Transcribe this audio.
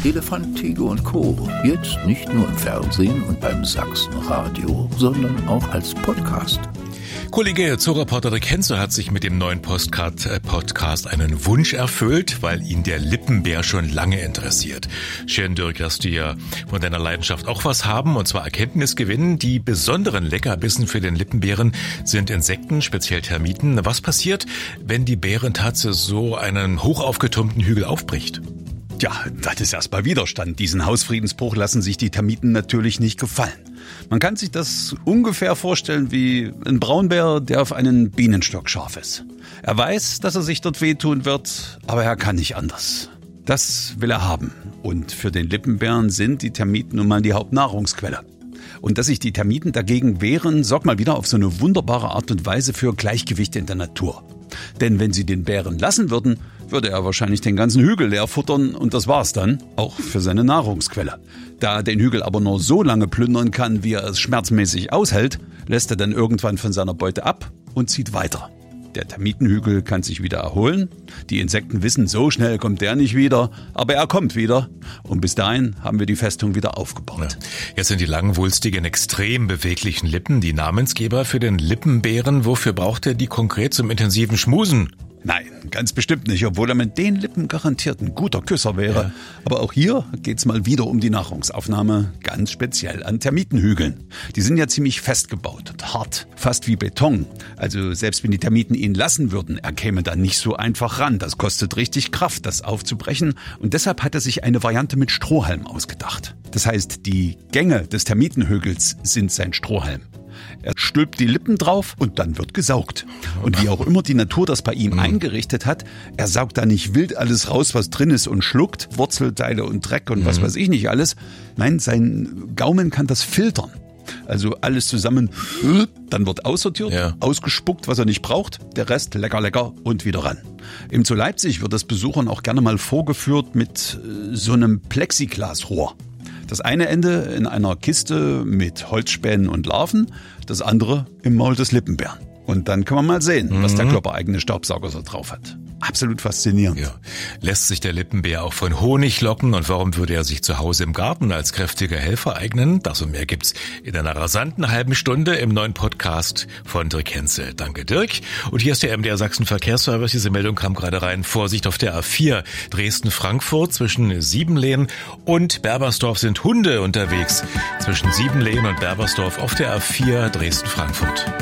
Elefant, Tiger und Co. Jetzt nicht nur im Fernsehen und beim Sachsenradio, sondern auch als Podcast. Kollege Zooreporter Dirk Henze hat sich mit dem neuen Podcast einen Wunsch erfüllt, weil ihn der Lippenbär schon lange interessiert. Schön, Dirk, dass du ja von deiner Leidenschaft auch was haben, und zwar Erkenntnis gewinnen. Die besonderen Leckerbissen für den Lippenbären sind Insekten, speziell Termiten. Was passiert, wenn die Bärentatze so einen hochaufgetürmten Hügel aufbricht? Ja, das ist erstmal Widerstand. Diesen Hausfriedensbruch lassen sich die Termiten natürlich nicht gefallen. Man kann sich das ungefähr vorstellen wie ein Braunbär, der auf einen Bienenstock scharf ist. Er weiß, dass er sich dort wehtun wird, aber er kann nicht anders. Das will er haben. Und für den Lippenbären sind die Termiten nun mal die Hauptnahrungsquelle. Und dass sich die Termiten dagegen wehren, sorgt mal wieder auf so eine wunderbare Art und Weise für Gleichgewicht in der Natur. Denn wenn sie den Bären lassen würden, würde er wahrscheinlich den ganzen Hügel leer futtern und das war's dann, auch für seine Nahrungsquelle. Da er den Hügel aber nur so lange plündern kann, wie er es schmerzmäßig aushält, lässt er dann irgendwann von seiner Beute ab und zieht weiter. Der Termitenhügel kann sich wieder erholen. Die Insekten wissen, so schnell kommt der nicht wieder, aber er kommt wieder. Und bis dahin haben wir die Festung wieder aufgebaut. Ja. Jetzt sind die langwulstigen, extrem beweglichen Lippen die Namensgeber für den Lippenbären. Wofür braucht er die konkret zum intensiven Schmusen? Nein, ganz bestimmt nicht, obwohl er mit den Lippen garantiert ein guter Küsser wäre. Ja. Aber auch hier geht's mal wieder um die Nahrungsaufnahme, ganz speziell an Termitenhügeln. Die sind ja ziemlich festgebaut und hart, fast wie Beton. Also selbst wenn die Termiten ihn lassen würden, er käme da nicht so einfach ran. Das kostet richtig Kraft, das aufzubrechen. Und deshalb hat er sich eine Variante mit Strohhalm ausgedacht. Das heißt, die Gänge des Termitenhügels sind sein Strohhalm. Er stülpt die Lippen drauf und dann wird gesaugt. Und wie auch immer die Natur das bei ihm eingerichtet hat, er saugt da nicht wild alles raus, was drin ist und schluckt, Wurzelteile und Dreck und was weiß ich nicht alles. Nein, sein Gaumen kann das filtern. Also alles zusammen, dann wird aussortiert, ausgespuckt, was er nicht braucht, der Rest lecker und wieder ran. Im Zoo Leipzig wird das Besuchern auch gerne mal vorgeführt mit so einem Plexiglasrohr. Das eine Ende in einer Kiste mit Holzspänen und Larven, das andere im Maul des Lippenbären. Und dann kann man mal sehen, was der körpereigene Staubsauger so drauf hat. Absolut faszinierend. Ja. Lässt sich der Lippenbär auch von Honig locken, und warum würde er sich zu Hause im Garten als kräftiger Helfer eignen? Das und mehr gibt's in einer rasanten halben Stunde im neuen Podcast von Dirk Henze. Danke, Dirk. Und hier ist der MDR Sachsen Verkehrsservice. Diese Meldung kam gerade rein. Vorsicht auf der A4 Dresden-Frankfurt zwischen Siebenlehen und Berbersdorf sind Hunde unterwegs. Zwischen Siebenlehen und Berbersdorf auf der A4 Dresden-Frankfurt.